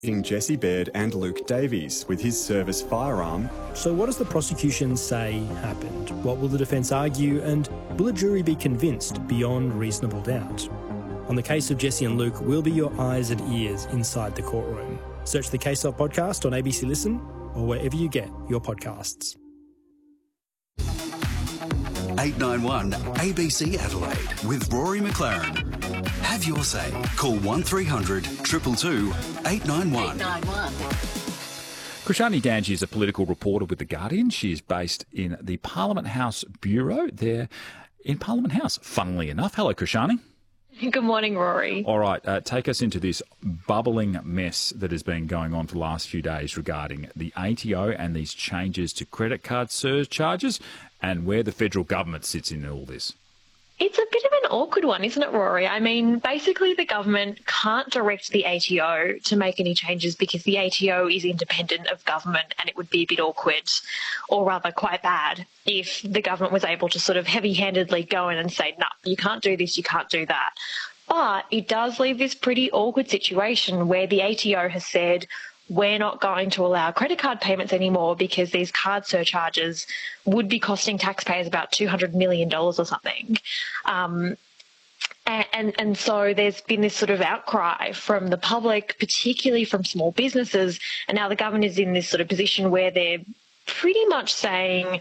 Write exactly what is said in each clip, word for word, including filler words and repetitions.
Jesse Baird and Luke Davies with his service firearm. So what does the prosecution say happened? What will the defence argue, and will a jury be convinced beyond reasonable doubt? On the case of Jesse and Luke, we'll be your eyes and ears inside the courtroom. Search the Case Up podcast on A B C Listen or wherever you get your podcasts. eight nine one A B C Adelaide with Rory McLaren. Have your say. Call one three hundred two two two eight nine one. Krishani Danji is a political reporter with The Guardian. She is based in the Parliament House Bureau there in Parliament House, funnily enough. Hello, Krishani. Good morning, Rory. All right, uh, take us into this bubbling mess that has been going on for the last few days regarding the A T O and these changes to credit card surcharges and where the federal government sits in all this. It's a bit of an awkward one, isn't it, Rory? I mean, basically the government can't direct the A T O to make any changes because the A T O is independent of government, and it would be a bit awkward, or rather quite bad, if the government was able to sort of heavy-handedly go in and say, no, you can't do this, you can't do that. But it does leave this pretty awkward situation where the A T O has said, we're not going to allow credit card payments anymore because these card surcharges would be costing taxpayers about two hundred million dollars or something. Um, and, and, and so there's been this sort of outcry from the public, particularly from small businesses. And now the government is in this sort of position where they're pretty much saying,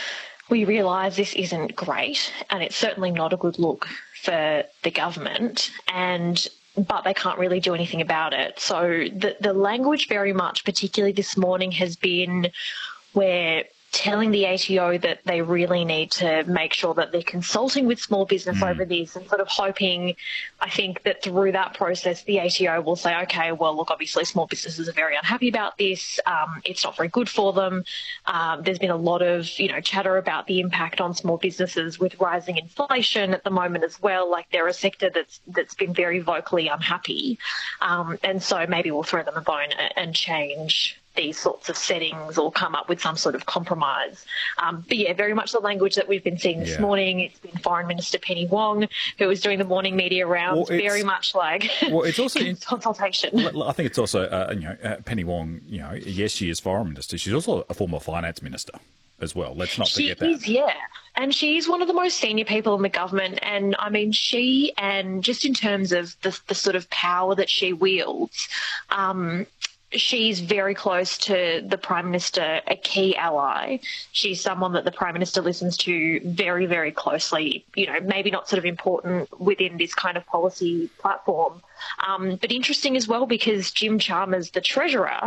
we realise this isn't great and it's certainly not a good look for the government, and but they can't really do anything about it. So the, the language very much, particularly this morning, has been where telling the A T O that they really need to make sure that they're consulting with small business mm. over this, and sort of hoping, I think, that through that process the A T O will say, okay, well, look, obviously small businesses are very unhappy about this. Um, it's not very good for them. Um, there's been a lot of, you know, chatter about the impact on small businesses with rising inflation at the moment as well. Like, they're a sector that's that's been very vocally unhappy. Um, and so maybe we'll throw them a bone and change these sorts of settings or come up with some sort of compromise. Um, but yeah, very much the language that we've been seeing this yeah. morning. It's been Foreign Minister Penny Wong, who was doing the morning media rounds, well, very much like well, it's also consultation. I think it's also, uh, you know, uh, Penny Wong, you know, yes, she is Foreign Minister. She's also a former Finance Minister as well. Let's not she forget that. Is, yeah. And she's one of the most senior people in the government. And I mean, she, and just in terms of the, the sort of power that she wields, um, she's very close to the Prime Minister, a key ally. She's someone that the Prime Minister listens to very, very closely, you know, maybe not sort of important within this kind of policy platform. Um, but interesting as well because Jim Chalmers, the Treasurer,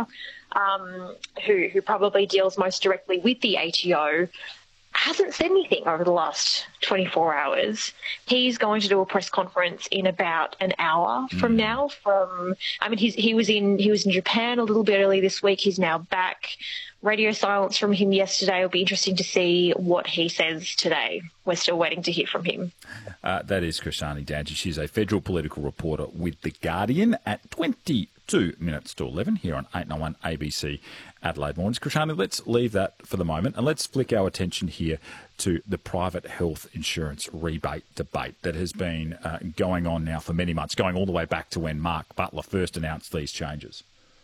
um, who, who probably deals most directly with the A T O, hasn't said anything over the last twenty-four hours. He's going to do a press conference in about an hour from mm. now. From, I mean, he's, he was in he was in Japan a little bit early this week. He's now back. Radio silence from him yesterday. It'll be interesting to see what he says today. We're still waiting to hear from him. Uh, that is Krishani Danji. She's a federal political reporter with The Guardian at twenty-two minutes to eleven here on eight ninety-one A B C Adelaide Mornings. Krishani, let's leave that for the moment and let's flick our attention here to the private health insurance rebate debate that has been uh, going on now for many months, going all the way back to when Mark Butler first announced these changes.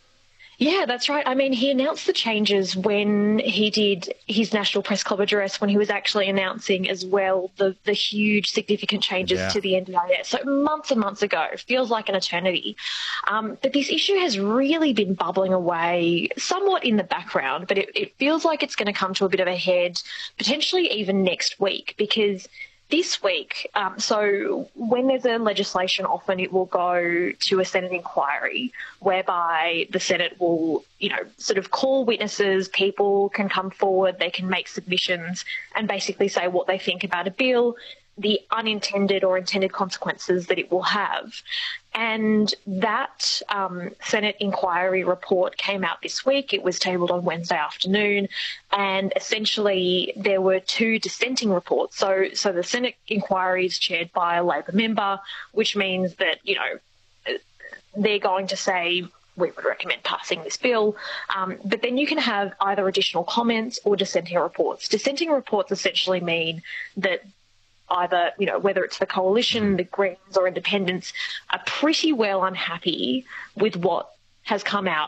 Yeah, that's right. I mean, he announced the changes when he did his National Press Club address, when he was actually announcing as well the, the huge significant changes yeah. to the N D I S. So months and months ago, it feels like an eternity. Um, but this issue has really been bubbling away somewhat in the background, but it, it feels like it's going to come to a bit of a head potentially even next week, because this week, um, so when there's a legislation, often it will go to a Senate inquiry whereby the Senate will, you know, sort of call witnesses, people can come forward, they can make submissions and basically say what they think about a bill, the unintended or intended consequences that it will have. And that um, Senate inquiry report came out this week. It was tabled on Wednesday afternoon, and essentially there were two dissenting reports. So, so the Senate inquiry is chaired by a Labor member, which means that, you know, they're going to say, we would recommend passing this bill. Um, but then you can have either additional comments or dissenting reports. Dissenting reports essentially mean that either, you know, whether it's the coalition, the Greens or independents, are pretty well unhappy with what has come out